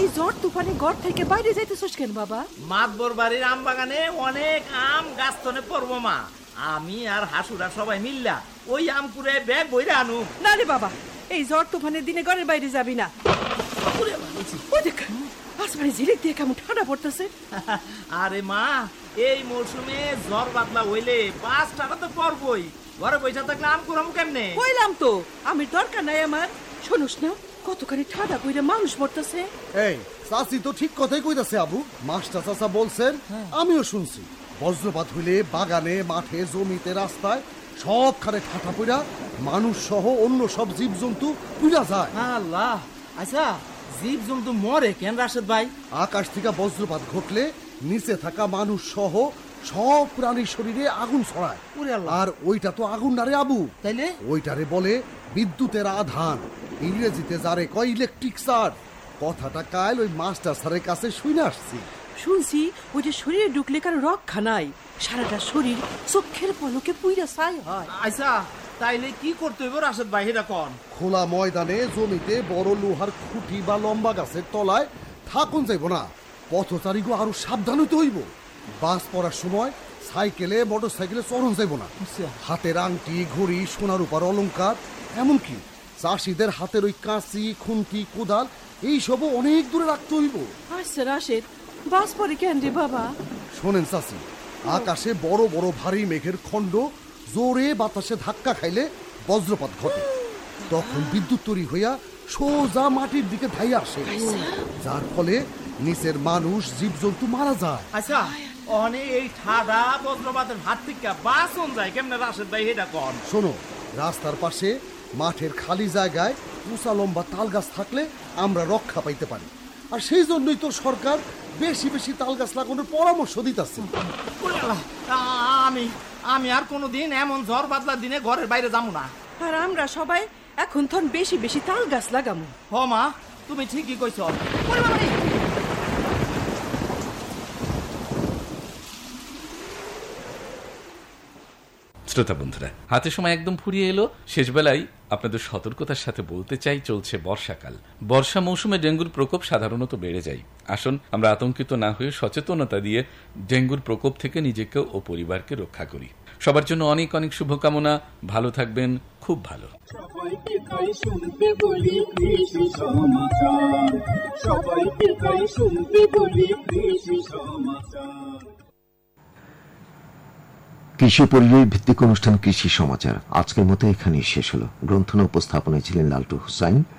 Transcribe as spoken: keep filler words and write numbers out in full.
এই ঝড় তুফানে ঘর থেকে বাইরে যাইতেছস কেন বাবা? মাতবর বাড়ির আম বাগানে অনেক আম গাছ তনে পড়বো মা। আমি আর হাসুরা সবাই মিল্লা ওই আম কুড়ে ব্যাগ বইরে আনু। না রে বাবা, এই ঝড় তুফানের দিনে ঘরের বাইরে যাবি না। ওই দেখ আসমানে ঝিলিক দিয়ে কেমন ঠান্ডা পড়তেছে। আরে মা, এই মৌসুমে ঝড় বাদলা হইলে পাঁচ টাকা তো পড়বই। ঘরে বইসা থাকলে আম কুড়াম কেমনে? কইলাম তো আমি দরকার নাই আমার। শোনস না কতখানি ঠান্ডা পড়ে মানুষ মরতেছে। এই চাচি তো ঠিক কথাই কইতাছে আবু। মাস্টার চাচা বলছেন, আমিও শুনছি বজ্রপাত হইলে বাগানে মাঠে জমিতে রাস্তায় সবখানে ঠাঠা পইরা মানুষ সহ অন্য সব জীবজন্তু পুড়া যায়। আল্লাহ, আচ্ছা জীব জন্তু মরে কেন রাশেদ ভাই? আকাশ থেকে বজ্রপাত ঘটলে নিচে থাকা মানুষ সহ সব প্রাণীর শরীরে আগুন ছড়ায়। আর ওইটা তো আগুন না রে আবু, তাইলে ওইটারে বলে বিদ্যুতের আধান, ইংরেজিতে যারে কয় ইলেকট্রিক চার্জ। কথাটা কাল ওই মাস্টার স্যারের কাছে শুনে আসছি। শুনছি ওই যে শরীরে ঢুকলে কারো রক্ষা নাই, সারাটা শরীর চোখের পলকে পুইরা ছাই হয়। আচ্ছা তাইলে কি করতে হইব রাশেদ ভাই এটা কোন? খোলা ময়দানে জমিতে বড় লোহার খুঁটি বা লম্বা গাছের তলায় থাকুন যাইব না। পথচারীগো আরো সাবধান হইতে হইব। বাস পড়ার সময় সাইকেলে মোটর সাইকেলে চড়ন যাইব না। হাতের আংটি ঘড়ি সোনার উপর অলংকার, এমনকি চাষিদের হাতের ওই কাঁচি খুন্তি কোদাল এইসবও অনেক দূরে রাখতে হইব। আচ্ছা রাশেদ, বাস পরে কেন রে বাবা? শোনেন চাচি, আকাশে বড় বড় ভারী মেঘের খণ্ড জোরে বাতাসে ধাক্কা খাইলে বজ্রপাত ঘটে। তখন বিদ্যুৎ তৈরি হইয়া সোজা মাটির দিকে ধাইয়া আসে, যার ফলে নিচের মানুষ জীবজন্তু মারা যায়। আচ্ছা অনেক এই ঠাডা বজ্রপাতের হাত থেকে বাঁচন যায় কেমনে রাশেদ ভাই এটা কোন? শোনো, রাস্তার পাশে মাঠের খালি জায়গায় উঁচা লম্বা তাল গাছ থাকলে আমরা রক্ষা পাইতে পারি। আর সেই জন্যই তো সরকার বেশি বেশি তাল গাছ লাগানোর পরামর্শ দিতেছে। আমি আমি আর কোনোদিন এমন ঝড় বাদলার দিনে ঘরের বাইরে যাবো না। আর আমরা সবাই এখন থন বেশি বেশি তাল গাছ লাগামু। হ মা, তুমি ঠিকই কইছ। শ্রোতা বন্ধুরা, হাতে সময় একদম ফুরিয়ে এলো। শেষ বেলায় আপনাদের সতর্কতার সাথে বলতে চাই, চলছে বর্ষাকাল। বর্ষা মৌসুমে ডেঙ্গুর প্রকোপ সাধারণত বেড়ে যায়। আসুন আমরা আতঙ্কিত না হয়ে সচেতনতা দিয়ে ডেঙ্গুর প্রকোপ থেকে নিজেকে ও পরিবারকে রক্ষা করি। সবার জন্য অনেক অনেক শুভকামনা। ভালো থাকবেন, খুব ভালো। সবাইকে তাই শুনতে বলি কৃষি সমাচার, সবাইকে তাই শুনতে বলি কৃষি সমাচার। কৃষি পরিবেশ ভিত্তিক অনুষ্ঠান কৃষি সমাচার আজকের মতো এখানেই শেষ হলো। গ্রন্থনা উপস্থাপনায় ছিলেন লালটু হুসাইন।